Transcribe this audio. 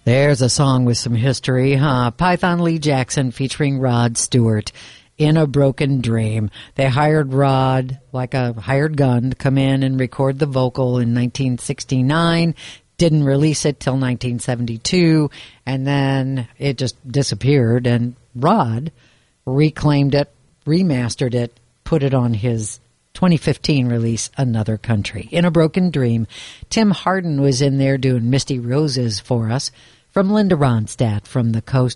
There's a song with some history, huh? Python Lee Jackson featuring Rod Stewart, In a Broken Dream. They hired Rod, like a hired gun, to come in and record the vocal in 1969. Didn't release it till 1972, and then it just disappeared, and Rod reclaimed it, remastered it, put it on his 2015 release, Another Country. In a Broken Dream. Tim Hardin was in there doing Misty Roses for us from Linda Ronstadt from the coast.